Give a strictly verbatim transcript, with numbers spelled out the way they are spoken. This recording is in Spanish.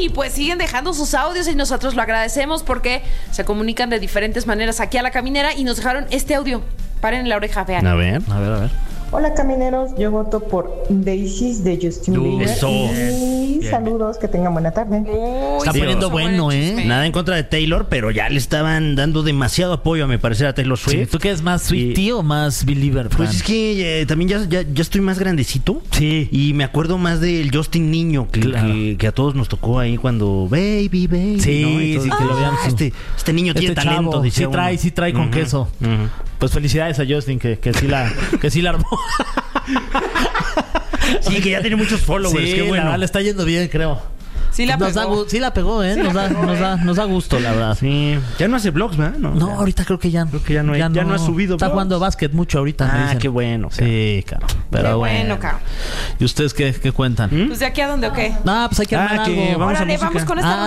y pues siguen dejando sus audios y nosotros lo agradecemos porque se comunican de diferentes maneras aquí a La Caminera y nos dejaron este audio. Paren la oreja, vean. A ver, a ver, a ver. Hola camineros, yo voto por Daisies de Justin Bieber. Eso. Y Bien. saludos, que tengan buena tarde. Uy, Está sí, poniendo puso bueno, el ¿eh? chisme. Nada en contra de Taylor, pero ya le estaban dando demasiado apoyo, a mi parecer, a Taylor Swift. Sí, ¿tú qué es más Swiftie Y- o más Believer, Fran? Pues es que eh, también ya, ya, ya estoy más grandecito. Sí. Y me acuerdo más del Justin niño que, Claro. que, que a todos nos tocó ahí cuando baby, baby. Sí, ¿no? Y sí, todos, que lo "Ah, vean su- Este, este niño tiene Este talento, chavo, decía sí trae, uno. sí trae con Ujú, queso. ujú. Pues felicidades a Justin que, que sí la que sí la armó. Sí, que ya tiene muchos followers, Sí, qué la bueno. verdad le está yendo bien, creo. Sí la nos da, pegó. gu- sí la pegó, ¿eh? Nos da, nos da, nos da gusto, la verdad. Sí, ya no hace vlogs, ¿verdad? No, No, ya. ahorita creo que ya, Creo que ya no hay- ya no ha subido Está vlogs. jugando básquet mucho ahorita, me Ah, dicen. qué bueno. Sí, claro. Pero Qué bueno. bueno, cabrón. ¿Y ustedes qué, qué cuentan? ¿Mm? Pues de aquí a dónde o qué. No, pues hay que Ah, armar que algo. vamos a Órale, música. vamos con esta Ah,